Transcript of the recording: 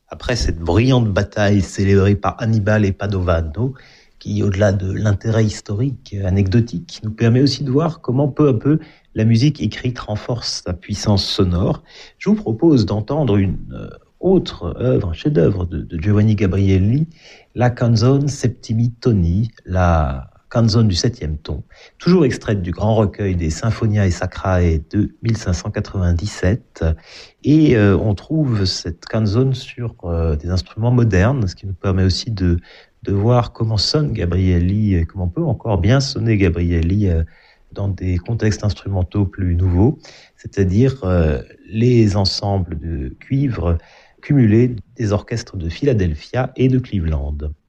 Après cette bruyante bataille célébrée par Hannibal et Padovano, qui, au-delà de l'intérêt historique, anecdotique, nous permet aussi de voir comment peu à peu la musique écrite renforce sa puissance sonore, je vous propose d'entendre une autre œuvre, un chef-d'œuvre de Giovanni Gabrielli, la Canzone Septimi Toni, la canzone du septième ton, toujours extraite du grand recueil des Sinfonia Sacrae de 1597. Et on trouve cette canzone sur des instruments modernes, ce qui nous permet aussi de voir comment sonne Gabrielli, et comment peut encore bien sonner Gabrielli dans des contextes instrumentaux plus nouveaux, c'est-à-dire les ensembles de cuivre cumulés des orchestres de Philadelphia et de Cleveland.